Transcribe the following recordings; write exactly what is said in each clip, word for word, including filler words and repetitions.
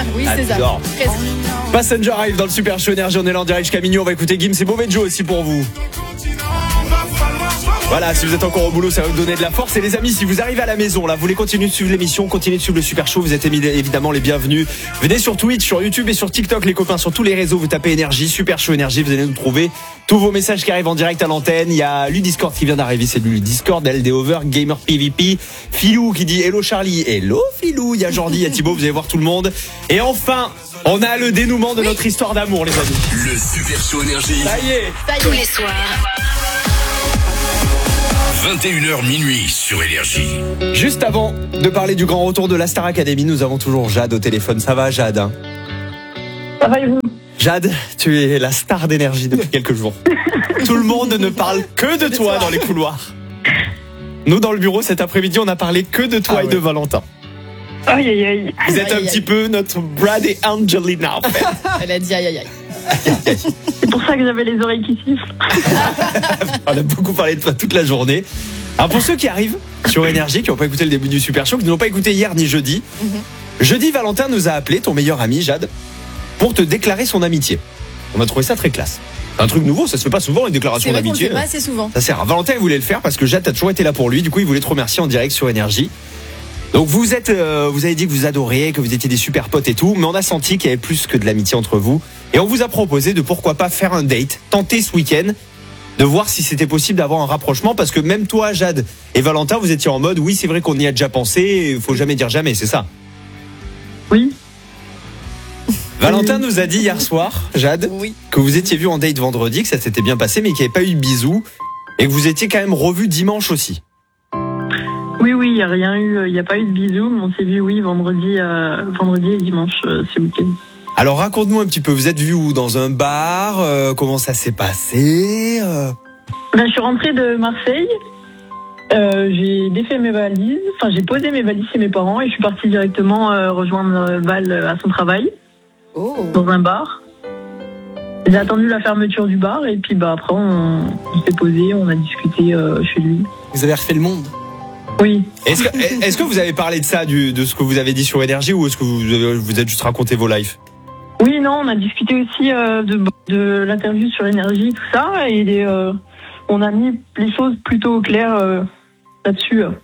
Oui, c'est ça. Presque. Passenger arrive dans le Super Show Énergie. On est là en direct jusqu'à minuit. On va écouter Gims et Mauvais Joe aussi pour vous. Voilà, si vous êtes encore au boulot, ça va vous donner de la force. Et les amis, si vous arrivez à la maison, là, vous voulez continuer de suivre l'émission, continuer de suivre le Super Show, vous êtes évidemment les bienvenus. Venez sur Twitch, sur YouTube et sur TikTok, les copains, sur tous les réseaux. Vous tapez Énergie, Super Show Énergie, vous allez nous trouver. Tous vos messages qui arrivent en direct à l'antenne. Il y a Ludiscord qui vient d'arriver, c'est lui, Ludiscord, L D Over, Gamer P V P. Philou qui dit Hello Charlie, Hello Philou. Il y a Jordi, il y a Thibaut, vous allez voir tout le monde. Et enfin, on a le dénouement de notre histoire d'amour, les amis. Le Super Show Énergie. Ça y est. Ça y est. Tous les soirs. vingt et une heures minuit sur Énergie. Juste avant de parler du grand retour de la Star Academy, nous avons toujours Jade au téléphone. Ça va, Jade, hein? Ça va et vous? Jade, tu es la star d'Énergie depuis quelques jours. Tout le monde ne parle que de toi dans les couloirs. Nous, dans le bureau, cet après-midi, on a parlé que de toi Ah et ouais. de Valentin. Aïe aïe aïe. Vous êtes Aïe, un aïe, petit aïe. peu notre Brad et Angelina, en fait. Elle a dit aïe aïe aïe. C'est pour ça que j'avais les oreilles qui sifflent. On a beaucoup parlé de toi toute la journée. Alors pour ceux qui arrivent sur Énergie, qui n'ont pas écouté le début du Super Show, qui ne l'ont pas écouté hier ni jeudi, Mm-hmm. jeudi, Valentin nous a appelé, ton meilleur ami, Jade, pour te déclarer son amitié. On a trouvé ça très classe. C'est un truc nouveau, ça se fait pas souvent, une déclaration C'est vrai qu'on le d'amitié. fait pas assez souvent. Ça sert à Valentin, il voulait le faire parce que Jade a toujours été là pour lui. Du coup, il voulait te remercier en direct sur Énergie. Donc vous êtes, euh, vous avez dit que vous adoriez, que vous étiez des super potes et tout, mais on a senti qu'il y avait plus que de l'amitié entre vous. Et on vous a proposé de pourquoi pas faire un date, tenter ce week-end, de voir si c'était possible d'avoir un rapprochement, parce que même toi, Jade et Valentin, vous étiez en mode, oui, c'est vrai qu'on y a déjà pensé, il faut jamais dire jamais, c'est ça. Oui. Valentin nous a dit hier soir, Jade, Oui. que vous étiez vu en date vendredi, que ça s'était bien passé, mais qu'il n'y avait pas eu de bisous, et que vous étiez quand même revus dimanche aussi. Oui, oui, il n'y a rien eu, il n'y a pas eu de bisous, mais on s'est vu, oui, vendredi, euh, vendredi et dimanche euh, ce week-end. Alors raconte-nous un petit peu, vous êtes vus où? Dans un bar? euh, Comment ça s'est passé? euh Ben, je suis rentrée de Marseille, euh, j'ai défait mes valises, enfin j'ai posé mes valises chez mes parents et je suis partie directement euh, rejoindre Val à son travail, Oh. dans un bar. J'ai attendu la fermeture du bar et puis bah, après on, on s'est posé, on a discuté euh, chez lui. Vous avez refait le monde. Oui. Est-ce que, est-ce que vous avez parlé de ça, du, de ce que vous avez dit sur Énergie, ou est-ce que vous avez, vous êtes juste raconté vos lives? Oui, non, on a discuté aussi euh, de, de l'interview sur Énergie, tout ça, et les, euh, on a mis les choses plutôt au clair euh, là-dessus. euh.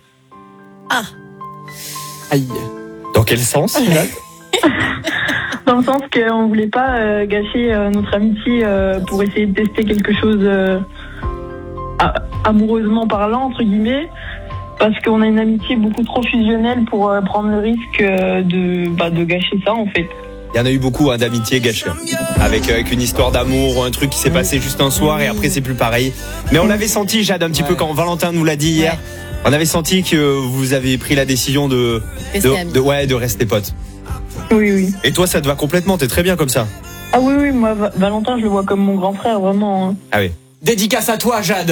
Aïe. Dans quel sens, Jade? Dans le sens qu'on voulait pas euh, gâcher euh, notre amitié euh, pour essayer de tester quelque chose euh, a- amoureusement parlant, entre guillemets, parce qu'on a une amitié beaucoup trop fusionnelle pour euh, prendre le risque euh, de, bah, de gâcher ça, en fait. Il y en a eu beaucoup hein, d'amitié gâchées, avec, avec une histoire d'amour, un truc qui s'est passé juste un soir et après c'est plus pareil. Mais on l'avait senti, Jade, un petit Ouais. peu quand Valentin nous l'a dit hier. Ouais. On avait senti que vous avez pris la décision de, Rester de, amis. de- ouais, de rester potes. Oui, oui. Et toi, ça te va complètement, t'es très bien comme ça. Ah oui, oui, moi, Va- Valentin, je le vois comme mon grand frère, vraiment. hein. Ah oui. Dédicace à toi, Jade.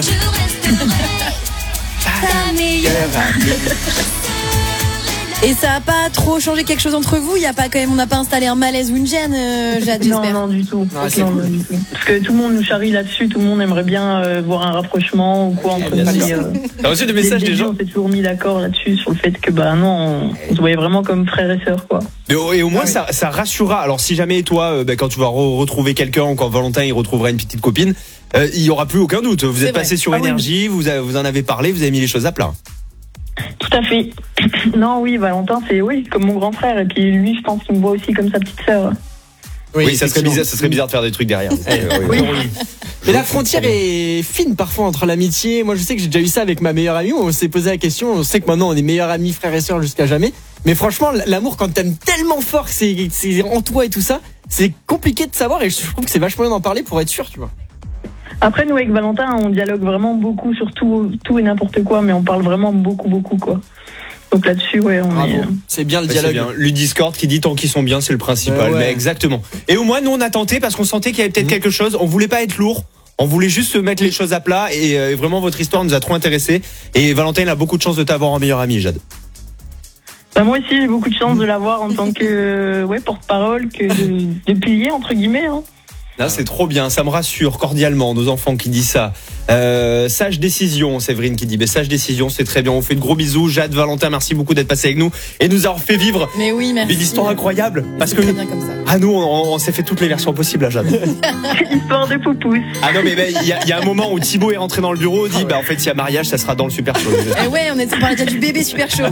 Et ça a pas trop changé quelque chose entre vous? Il y a pas quand même, on n'a pas installé un malaise ou une gêne, euh, Jade, Non, j'espère. non, du tout. Ah, c'est Non, cool. non, du tout. Parce que tout le monde nous charrie là-dessus, tout le monde aimerait bien euh, voir un rapprochement ou quoi entre bien nous. sûr. et, euh, T'as reçu des dès le messages des début, gens? on s'est toujours mis d'accord là-dessus, sur le fait que, bah non, on, on se voyait vraiment comme frères et sœurs, quoi. Mais au- Et au moins, ça, ça rassurera. Alors, si jamais toi, euh, ben, quand tu vas re- retrouver quelqu'un, ou quand Valentin il retrouvera une petite copine, euh, il y aura plus aucun doute. Vous C'est êtes vrai. passé sur Ah oui. Énergie, vous, avez- vous en avez parlé, vous avez mis les choses à plat. Tout à fait. Non, oui, Valentin, c'est oui, comme mon grand frère. Et puis lui, je pense qu'il me voit aussi comme sa petite sœur. Oui, ça serait effectivement. bizarre, ça serait bizarre de faire des trucs derrière. Eh, Oui. Mais la frontière est fine parfois entre l'amitié. Moi, je sais que j'ai déjà eu ça avec ma meilleure amie. On s'est posé la question. On sait que maintenant, on est meilleurs amis, frères et sœurs jusqu'à jamais. Mais franchement, l'amour, quand t'aimes tellement fort que c'est, c'est en toi et tout ça, c'est compliqué de savoir. Et je trouve que c'est vachement bien d'en parler pour être sûr, tu vois. Après, nous, avec Valentin, on dialogue vraiment beaucoup sur tout, tout et n'importe quoi, mais on parle vraiment beaucoup, beaucoup, quoi. Donc là-dessus, ouais, on Bravo. est... C'est bien le Ouais, c'est dialogue. bien. Le Discord qui dit tant qu'ils sont bien, c'est le principal. Ouais, ouais. Mais exactement. Et au moins, nous, on a tenté parce qu'on sentait qu'il y avait peut-être Mhm. quelque chose. On voulait pas être lourd. On voulait juste se mettre les choses à plat. Et euh, vraiment, votre histoire nous a trop intéressés. Et Valentin, il a beaucoup de chance de t'avoir en meilleur ami, Jade. Bah, moi aussi, j'ai beaucoup de chance de l'avoir en tant que euh, ouais, porte-parole, que de, de pilier, entre guillemets. Hein. Là, c'est trop bien, ça me rassure cordialement, nos enfants qui disent ça. Euh, sage décision, Séverine qui dit, mais sage décision, c'est très bien. On fait de gros bisous. Jade, Valentin, merci beaucoup d'être passé avec nous et nous avoir fait vivre Mais oui, merci. une histoire incroyable. Parce C'est que très bien comme ça. ah nous, on, on s'est fait toutes les versions possibles à Jade. Histoire de poupous. Ah non, mais il y, a- y a un moment où Thibaut est rentré dans le bureau, dit, bah en fait, s'il y a mariage, ça sera dans le super show. Eh ouais, on, est, on parlait déjà du bébé super chaud.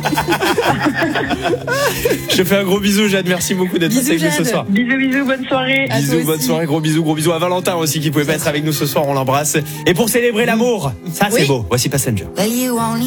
Je te fais un gros bisou, Jade. Merci beaucoup d'être Bisous, passé avec nous ce Jade. soir. Bisous, bisous, bonne soirée. À toi Bisous, bonne aussi. soirée, gros bisous, gros bisous à Valentin aussi qui pouvait pas être avec nous ce soir, on l'embrasse. Et pour célébrer l'amour, ça c'est Oui. beau. Voici Passenger. Well, you only